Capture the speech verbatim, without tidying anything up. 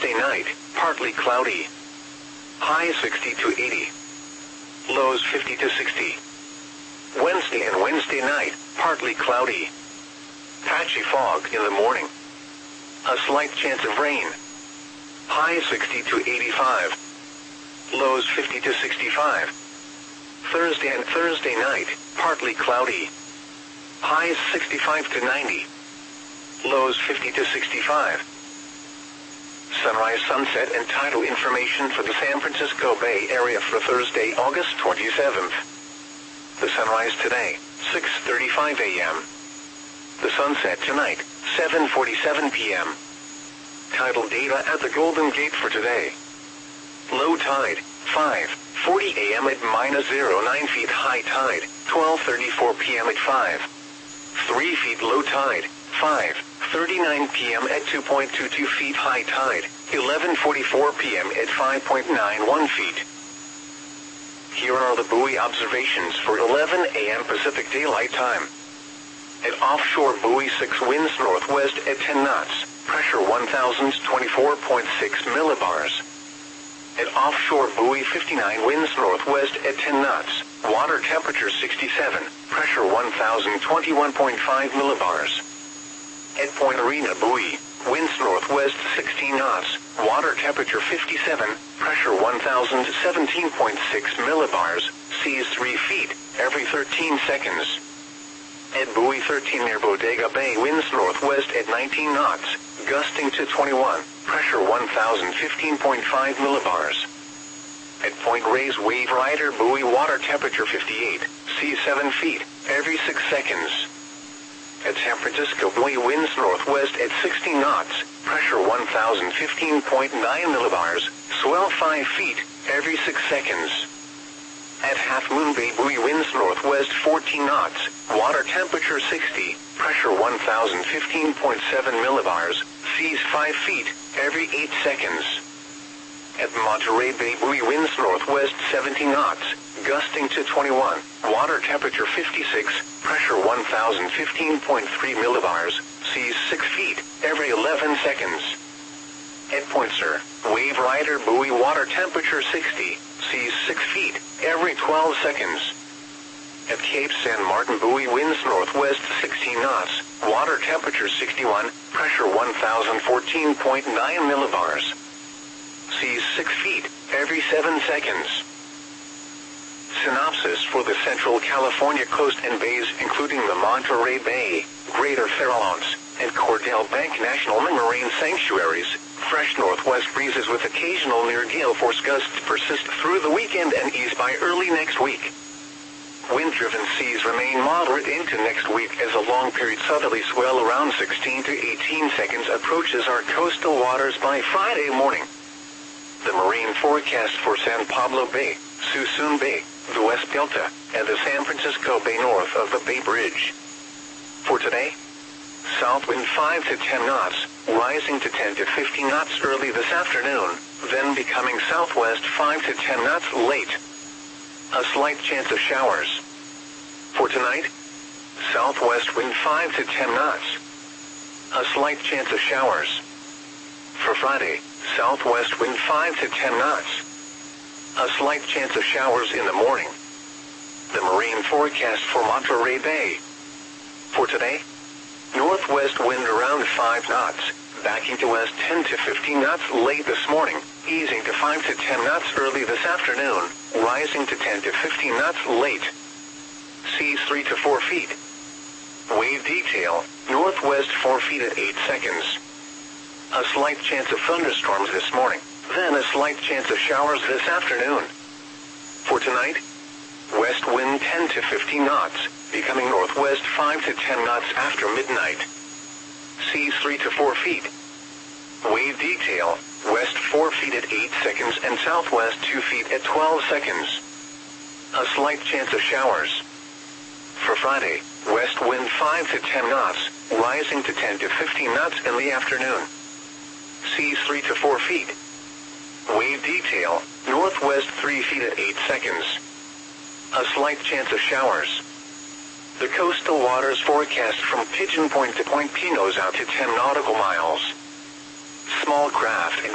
Thursday night, partly cloudy. High sixty to eighty. Lows fifty to sixty. Wednesday and Wednesday night, partly cloudy. Patchy fog in the morning. A slight chance of rain. High sixty to eighty-five. Lows fifty to sixty-five. Thursday and Thursday night, partly cloudy. Highs sixty-five to ninety. Lows fifty to sixty-five. Sunrise, sunset, and tidal information for the San Francisco Bay Area for Thursday, August twenty-seventh. The sunrise today, six thirty-five a m The sunset tonight, seven forty-seven p m Tidal data at the Golden Gate for today. Low tide, five forty a m at minus zero nine feet. High tide, twelve thirty-four p m at five three feet. Low tide, five thirty-nine p m at two point two two feet. High tide, eleven forty-four p m at five point nine one feet. Here are the buoy observations for eleven a m Pacific Daylight Time. At offshore buoy six, winds northwest at ten knots, pressure one thousand twenty-four point six millibars. At offshore buoy fifty-nine, winds northwest at ten knots, water temperature sixty-seven, pressure one thousand twenty-one point five millibars. At Point Arena buoy, winds northwest sixteen knots, water temperature fifty-seven, pressure one thousand seventeen point six millibars, seas three feet every thirteen seconds. At buoy thirteen near Bodega Bay, winds northwest at nineteen knots, gusting to twenty-one, pressure one thousand fifteen point five millibars. At Point Reyes Wave Rider buoy, water temperature fifty-eight, seas seven feet every six seconds. At San Francisco buoy, winds northwest at sixteen knots, pressure one thousand fifteen point nine millibars, swell five feet every six seconds. At Half Moon Bay buoy, winds northwest fourteen knots, water temperature sixty, pressure one thousand fifteen point seven millibars, seas five feet every eight seconds. At Monterey Bay buoy, winds northwest seventeen knots, gusting to twenty-one, water temperature fifty-six, pressure one thousand fifteen point three millibars, seas six feet every eleven seconds. At Point Sur, Wave Rider buoy, water temperature sixty, seas six feet every twelve seconds. At Cape San Martin buoy, winds northwest sixteen knots, water temperature sixty-one, pressure one thousand fourteen point nine millibars. Seas six feet every seven seconds. Synopsis for the Central California coast and bays, including the Monterey Bay, Greater Farallones, and Cordell Bank National Marine Sanctuaries. Fresh northwest breezes with occasional near gale force gusts persist through the weekend and ease by early next week. Wind-driven seas remain moderate into next week as a long-period southerly swell around sixteen to eighteen seconds approaches our coastal waters by Friday morning. The marine forecast for San Pablo Bay, Suisun Bay, the West Delta, and the San Francisco Bay north of the Bay Bridge. For today, south wind five to ten knots, rising to ten to fifteen knots early this afternoon, then becoming southwest five to ten knots late. A slight chance of showers. For tonight, southwest wind five to ten knots. A slight chance of showers. For Friday, southwest wind five to ten knots. A slight chance of showers in the morning. The marine forecast for Monterey Bay. For today, northwest wind around five knots, backing to west ten to fifteen knots late this morning, easing to five to ten knots early this afternoon, rising to ten to fifteen knots late. Seas three to four feet. Wave detail, northwest four feet at eight seconds. A slight chance of thunderstorms this morning, then a slight chance of showers this afternoon. For tonight, west wind ten to fifteen knots, becoming northwest five to ten knots after midnight. Seas three to four feet. Wave detail, west four feet at eight seconds and southwest two feet at twelve seconds. A slight chance of showers. For Friday, west wind five to ten knots, rising to ten to fifteen knots in the afternoon. Seas three to four feet. Wave detail, northwest three feet at eight seconds. A slight chance of showers. The coastal waters forecast from Pigeon Point to Point Pinos out to ten nautical miles. Small craft and